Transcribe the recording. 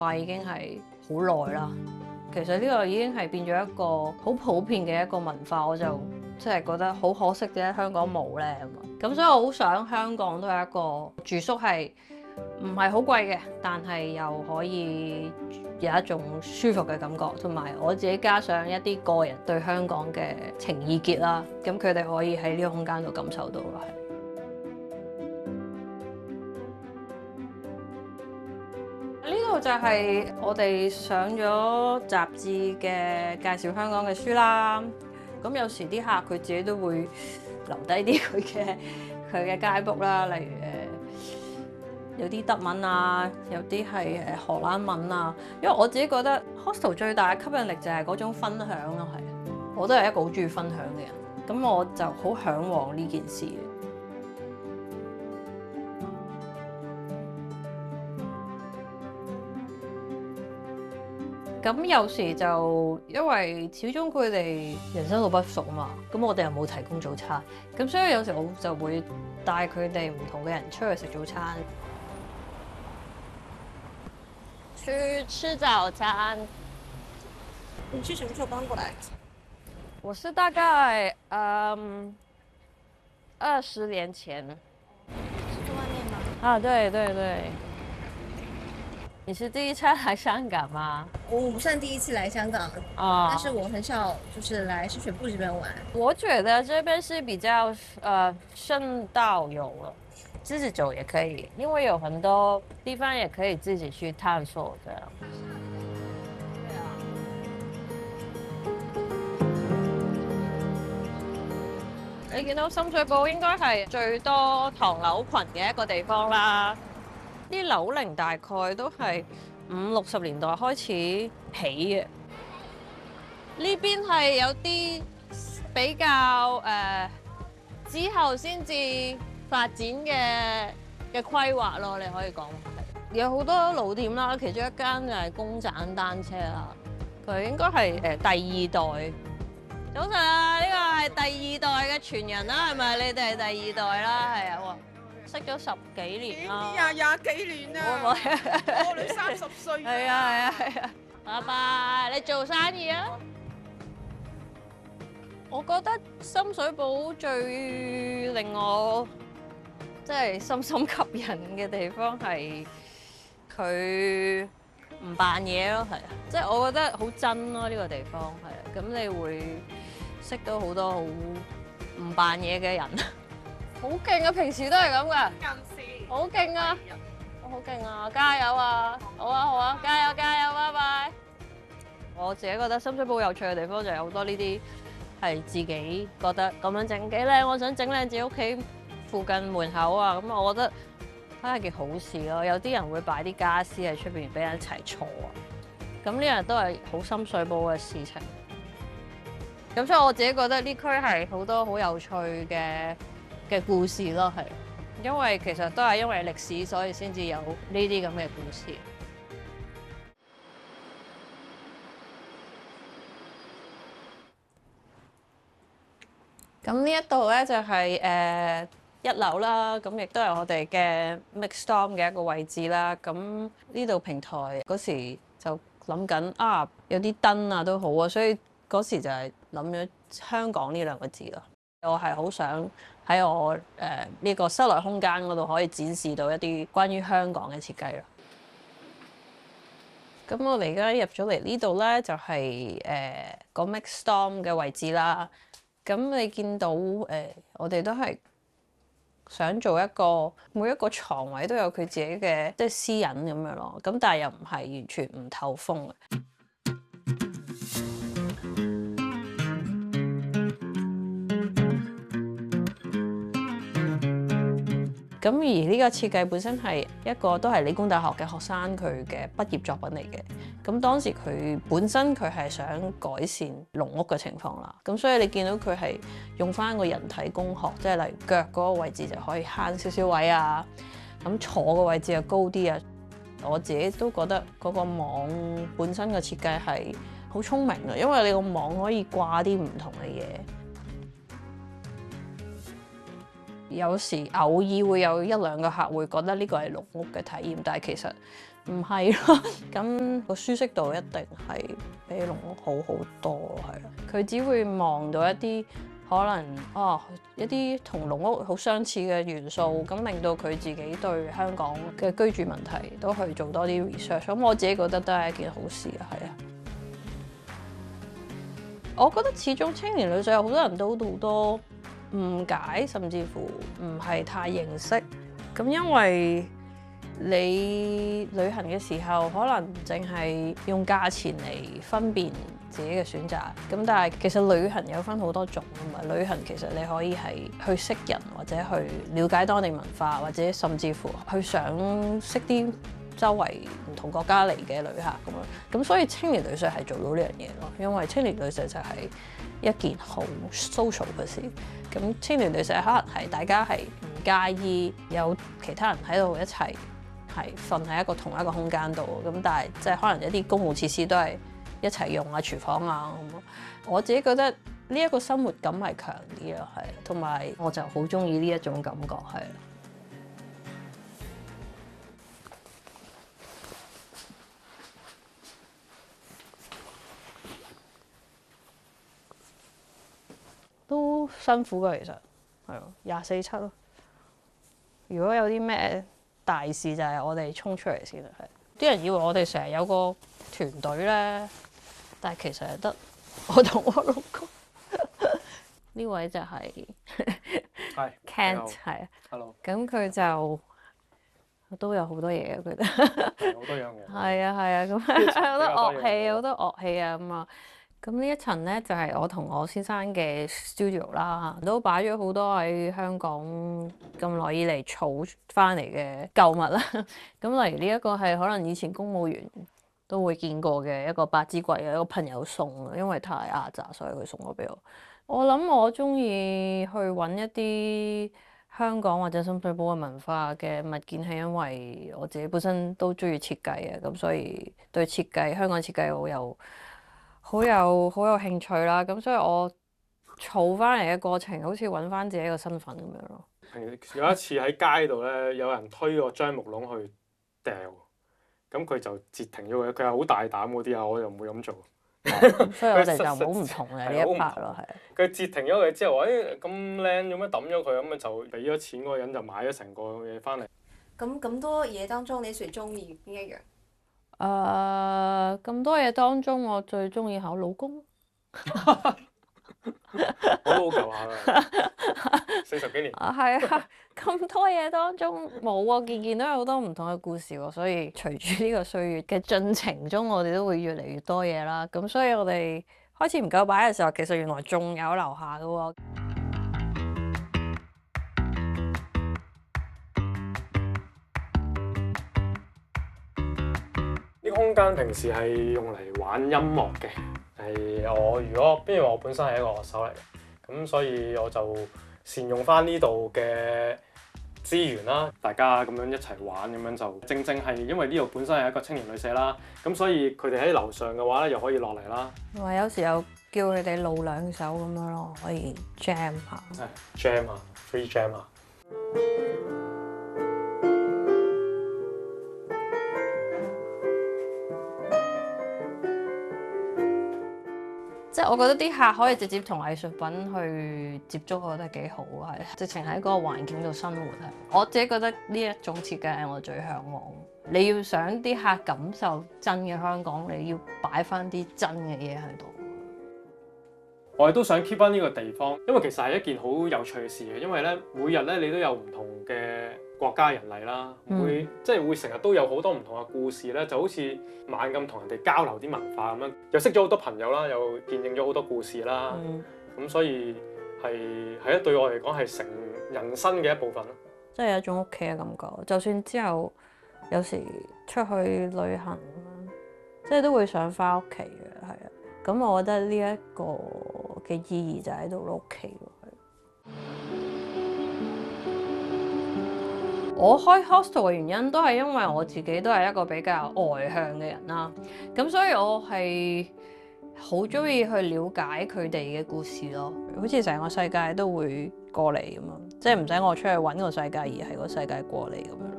話已經係好耐啦。其實呢個已經係變咗一個好普遍嘅一個文化，我就真係覺得好可惜啫，香港冇咧咁。所以我好想香港都有一個住宿係唔係好貴嘅，但係又可以有一種舒服嘅感覺，同埋我自己加上一啲個人對香港嘅情意結啦，咁佢哋可以喺呢個空間度感受到咯，係。呢度就係我哋上咗雜誌嘅介紹香港嘅書啦。咁有時啲客佢自己都會留低啲佢嘅街 book 啦，例如有啲德文啊，有啲係荷蘭文啊。因為我自己覺得 hostel 最大嘅吸引力就係嗰種分享咯，係。我都係一個好中意分享嘅人，咁我就好嚮往呢件事。咁有時就因為始終佢哋人生路不熟嘛，咁我哋又冇提供早餐，咁所以有時我就會帶佢哋唔同嘅人出去食早餐。去吃早餐。 你是什麼時候搬過來？ 我是大概20年前。 是在外面嗎？ 啊，對對對。你是第一次來香港嗎？ 我不算第一次來香港，但是我很少就是來深水埗這邊玩。 我覺得這邊是比較順道遊了，自己走也可以，因為有很多地方也可以自己去探索這樣。你見到深水埗應該係最多唐樓群嘅一個地方啦。啲樓齡大概都係50、60年代開始起嘅。呢邊係有啲比較之後先至發展嘅規劃咯，你可以講。有好多老店啦，其中一間就係公盞單車啦，佢應該係第二代。早晨啊，呢個係第二代嘅傳人啦，係咪？你哋係第二代啦，係啊。識咗10幾年啦， 廿幾年啦，我哋30歲。 係啊，拜拜，你做生意啊？我覺得深水埗最令我即係深深吸引嘅地方係佢唔扮嘢咯，係啊，即係我覺得好真咯，呢個地方係啊，咁你會識到好多好唔扮嘢嘅人。好勁啊！平時都係咁噶，好勁啊！好勁啊！加油啊！好啊好啊，加油加油，拜拜！我自己覺得深水埗有趣嘅地方就有好多呢啲係自己覺得咁樣整幾靚，我想整靚自己屋企附近門口啊，咁我覺得係件好事咯。有啲人會擺啲傢俬喺出邊俾人一齊坐啊，咁呢樣都係好深水埗嘅事情。咁所以我自己覺得呢區係好多好有趣嘅故事咯，係，因為其實都係因為歷史，所以先至有呢啲咁嘅故事。咁呢一度咧就係1樓啦，咁亦都係我哋嘅 Mixed-Dorm 嘅一個位置啦。咁呢度平台嗰時就諗緊啊，有啲燈啊都好啊，所以嗰時就係諗咗香港呢2個字咯。我係好想喺我呢個室內空間嗰度可以展示到一啲關於香港嘅設計咯。咁我哋而家入咗嚟呢度咧，就係個 Mixed-Dorm 嘅位置啦。咁你見到我哋都係想做一個每一個床位都有佢自己嘅即係私隱咁樣咯。咁但係又唔係完全唔透風嘅。咁而呢個設計本身係一個都係理工大學嘅學生佢嘅畢業作品嚟嘅。咁當時佢本身佢係想改善籠屋嘅情況啦。咁所以你見到佢係用翻個人體工學，即係例如腳嗰個位置就可以慳少少位啊。咁坐個位置又高啲啊。我自己都覺得嗰個網本身嘅設計係好聰明嘅，因為你個網可以掛啲唔同嘅嘢。有時偶爾會有1、2個客會覺得呢個係籠屋嘅體驗，但係其實唔係咯，咁個舒適度一定係比籠屋好好多，係啊。佢只會望到一啲可能一啲同籠屋好相似嘅元素，咁令到佢自己對香港嘅居住問題都去做多啲 research。咁我自己覺得都係一件好事啊，係啊。我覺得始終青年旅社有好多人都好多誤解，甚至乎唔係太認識。咁因為你旅行嘅時候，可能淨係用價錢嚟分辨自己嘅選擇。咁但係其實旅行有分好多種㗎嘛。旅行其實你可以係去識人，或者去了解當地文化，或者甚至乎去想識啲周圍唔同國家嚟嘅旅客咁樣。咁所以青年旅社係做到呢樣嘢咯。因為青年旅社就係一件好 social 嘅事。咁青年旅社可能係大家係唔介意有其他人喺度一齊係瞓喺同一個空間度，咁但係即係可能一啲公共設施都係一齊用啊，廚房啊咁咯。我自己覺得呢一個生活感係強啲咯，係，同埋我就好中意呢一種感覺，係。都辛苦㗎，其實係咯，24/7咯。如果有啲咩大事，就係我哋衝出嚟先啦。係啲人以為我哋成日有個團隊咧，但係其實係得我同我老公。呢位就係 Kent， 係啊。 Hello。 咁佢就都有好多嘢嘅，佢哋好多樣嘢。 係啊係啊，咁好多樂器，好多樂器啊咁啊。咁呢一層咧就係我同我先生嘅 studio 啦，都擺咗好多喺香港咁耐以嚟儲翻嚟嘅舊物啦。咁例如呢一個係可能以前公務員都會見過嘅一個百子櫃，一個朋友送嘅，因為太壓榨，所以佢送咗俾我。我諗我中意去揾一啲香港或者深水埗嘅文化嘅物件，係因為我自己本身都中意設計嘅，咁所以對設計香港設計好有興趣啦，咁所以我儲翻嚟嘅過程，好似揾翻自己個身份咁樣咯。 有一次喺街度咧，有人推個樟木籠去掉，咁佢就截停咗佢。佢係好大膽嗰啲啊，我又唔會咁做。 所以我哋就好唔同嘅呢一 part 咯，係。 佢截停咗佢之後，咁靚，做乜抌咗佢？咁就俾咗錢嗰個人就買咗成個嘢翻嚟。 咁多嘢當中，你最中意邊一樣？ 咁多嘢當中，我最中意係我老公。 我都好舊下啦，40幾年。 係啊，咁多嘢當中冇喎，件件都有好多唔同嘅故事喎，所以隨住呢個歲月嘅進程中，我哋都會越嚟越多嘢啦。咁所以我哋開始唔夠擺嘅時候，其實原來仲有留下嘅喎。 空間平時係用嚟玩音樂嘅，因為我本身係一個樂手嚟嘅，咁所以我就善用翻呢度嘅資源啦，大家咁樣一齊玩，咁樣就正係因為呢度本身係一個青年旅社啦，咁所以佢哋喺樓上嘅話咧，又可以落嚟啦。我有時候叫佢哋露兩手咁樣咯，可以 jam 下。 jam 啊 ，free jam 啊。 即係我覺得啲客可以直接同藝術品去接觸，我覺得幾好，係直情喺嗰個環境度生活係。我自己覺得呢一種設計係我最嚮往。你要想啲客感受真嘅香港，你要擺翻啲真嘅嘢喺度。 我哋都想 keep 翻呢個地方，因為其實係一件好有趣嘅事嘅，因為咧每日咧你都有唔同嘅國家人嚟啦，會成日都有好多唔同嘅故事咧，就好似猛咁同人哋交流啲文化咁樣，又識咗好多朋友啦，又見證咗好多故事啦，咁所以係對我嚟講係成人生嘅一部分咯。 即係有一種屋企嘅感覺，就算之後有時出去旅行，即係都會想翻屋企嘅，係啊。咁我覺得呢一個嘅意義就喺度屋企咯。我開 hostel 嘅原因都係因為我自己都係一個比較外向嘅人啦，咁所以我係好中意去了解佢哋嘅故事咯，好似成個世界都會過嚟咁樣，即係唔使我出去揾個世界，而係個世界過嚟咁樣。